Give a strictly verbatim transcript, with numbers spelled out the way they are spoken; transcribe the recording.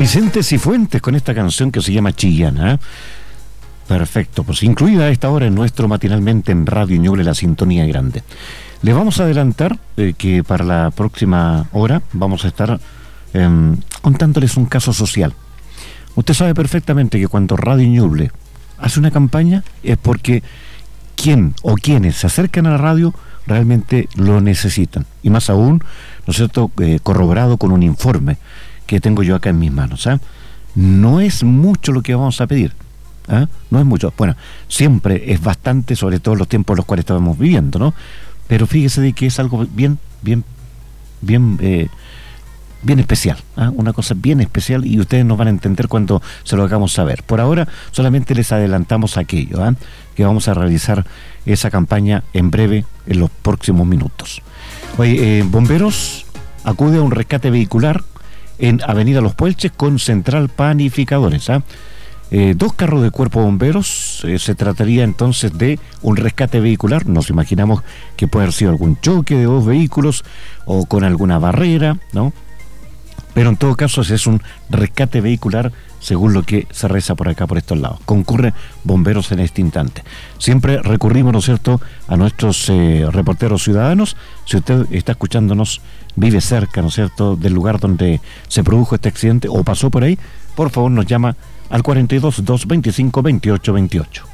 Vicente Cifuentes con esta canción que se llama Chillana. ¿eh? Perfecto, pues incluida a esta hora en nuestro matinalmente en Radio Ñuble, la sintonía grande. Le vamos a adelantar eh, que para la próxima hora vamos a estar eh, contándoles un caso social. Usted sabe perfectamente que cuando Radio Ñuble hace una campaña es porque quien o quienes se acercan a la radio realmente lo necesitan. Y más aún, ¿no es cierto?, eh, corroborado con un informe que tengo yo acá en mis manos. ¿eh? No es mucho lo que vamos a pedir. ¿eh? No es mucho. Bueno, siempre es bastante, sobre todo en los tiempos en los cuales estamos viviendo, ¿no? Pero fíjese de que es algo bien, bien, bien, eh, bien especial. ¿eh? Una cosa bien especial y ustedes nos van a entender cuando se lo hagamos saber. Por ahora, solamente les adelantamos aquello, ¿eh? que vamos a realizar esa campaña en breve, en los próximos minutos. Oye, eh, bomberos acude a un rescate vehicular en Avenida Los Puelches con Central Panificadores. ¿eh? Eh, dos carros de cuerpo de bomberos. Eh, se trataría entonces de un rescate vehicular. Nos imaginamos que puede haber sido algún choque de dos vehículos o con alguna barrera, ¿no? Pero en todo caso ese es un rescate vehicular según lo que se reza por acá, por estos lados. Concurren bomberos en este instante. Siempre recurrimos, ¿no es cierto?, a nuestros eh, reporteros ciudadanos. Si usted está escuchándonos, vive cerca, ¿no es cierto?, del lugar donde se produjo este accidente o pasó por ahí, por favor nos llama al cuarenta y dos, doscientos veinticinco, veintiocho veintiocho.